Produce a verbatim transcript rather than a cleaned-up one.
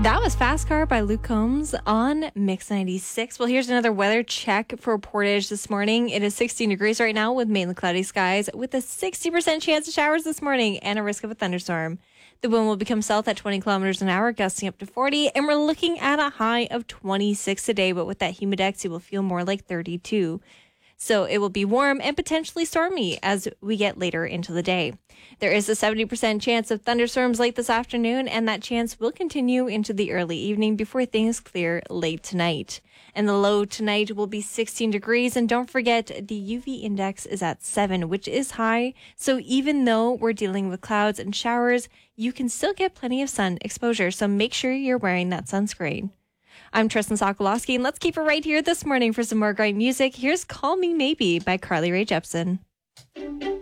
That was Fast Car by Luke Combs on Mix ninety-six. Well, here's another weather check for Portage this morning. It is sixteen degrees right now with mainly cloudy skies with a sixty percent chance of showers this morning and a risk of a thunderstorm. The wind will become south at twenty kilometers an hour, gusting up to forty, and we're looking at a high of twenty-six today, but with that humidex, it will feel more like thirty-two. So it will be warm and potentially stormy as we get later into the day. There is a seventy percent chance of thunderstorms late this afternoon, and that chance will continue into the early evening before things clear late tonight. And the low tonight will be sixteen degrees, and don't forget the U V index is at seven, which is high. So even though we're dealing with clouds and showers, you can still get plenty of sun exposure, so make sure you're wearing that sunscreen. I'm Tristan Sokolowski, and let's keep it right here this morning for some more great music. Here's Call Me Maybe by Carly Rae Jepsen.